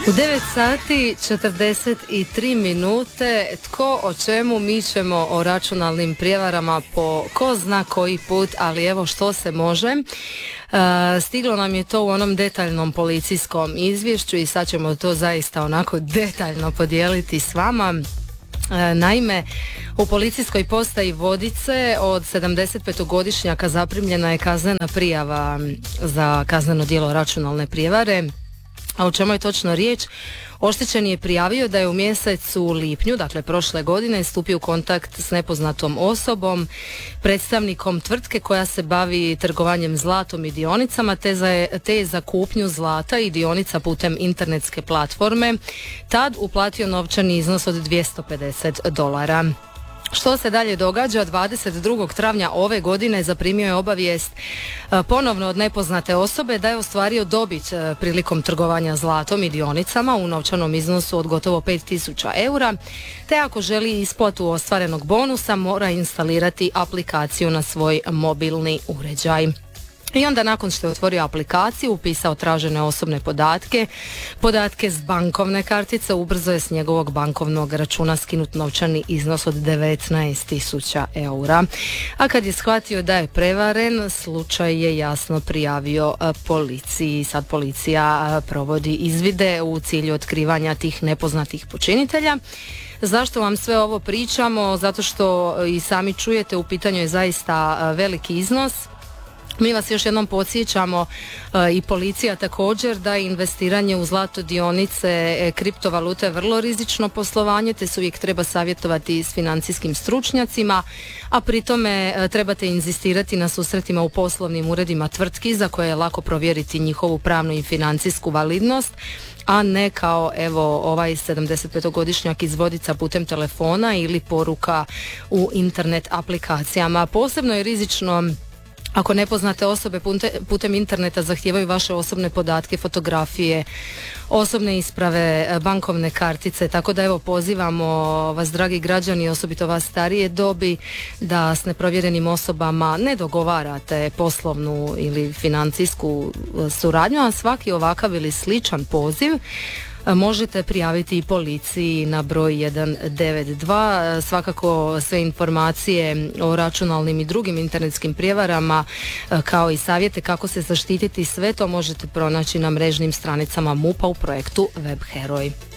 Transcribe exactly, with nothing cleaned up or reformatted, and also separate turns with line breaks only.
U devet sati četrdeset tri minute, tko o čemu, mi ćemo o računalnim prijevarama po ko zna koji put, ali evo što se može. E, stiglo nam je to u onom detaljnom policijskom izvješću i sad ćemo to zaista onako detaljno podijeliti s vama. E, naime, u policijskoj postaji Vodice od sedamdesetpetogodišnjaka zaprimljena je kaznena prijava za kazneno djelo računalne prijevare. A o čemu je točno riječ? Oštećeni je prijavio da je u mjesecu lipnju, dakle prošle godine, stupio u kontakt s nepoznatom osobom, predstavnikom tvrtke koja se bavi trgovanjem zlatom i dionicama, te, za, te je za kupnju zlata i dionica putem internetske platforme tad uplatio novčani iznos od dvjesto pedeset dolara. Što se dalje događa? dvadeset drugog travnja ove godine zaprimio je obavijest ponovno od nepoznate osobe da je ostvario dobit prilikom trgovanja zlatom i dionicama u novčanom iznosu od gotovo pet tisuća eura, te ako želi isplatu ostvarenog bonusa mora instalirati aplikaciju na svoj mobilni uređaj. I onda nakon što je otvorio aplikaciju, upisao tražene osobne podatke, podatke s bankovne kartice, ubrzo je s njegovog bankovnog računa skinut novčani iznos od devetnaest tisuća eura. A kad je shvatio da je prevaren, slučaj je jasno prijavio policiji. Sad policija provodi izvide u cilju otkrivanja tih nepoznatih počinitelja. Zašto vam sve ovo pričamo? Zato što i sami čujete, u pitanju je zaista veliki iznos. Mi vas još jednom podsjećamo e, i policija također da je investiranje u zlato, dionice, e, kriptovalute vrlo rizično poslovanje, te se uvijek treba savjetovati s financijskim stručnjacima, a pri tome e, trebate inzistirati na susretima u poslovnim uredima tvrtki za koje je lako provjeriti njihovu pravnu i financijsku validnost, a ne kao evo ovaj sedamdesetpetogodišnjak iz Vodica putem telefona ili poruka u internet aplikacijama. Posebno je rizično ako nepoznate osobe putem interneta zahtijevaju vaše osobne podatke, fotografije, osobne isprave, bankovne kartice, tako da evo pozivamo vas, dragi građani, osobito vas starije dobi, da s neprovjerenim osobama ne dogovarate poslovnu ili financijsku suradnju, a svaki ovakav ili sličan poziv možete prijaviti i policiji na broj jedan devet dva. Svakako sve informacije o računalnim i drugim internetskim prijevarama, kao i savjete kako se zaštititi, sve to možete pronaći na mrežnim stranicama MUP-a u projektu Web Heroj.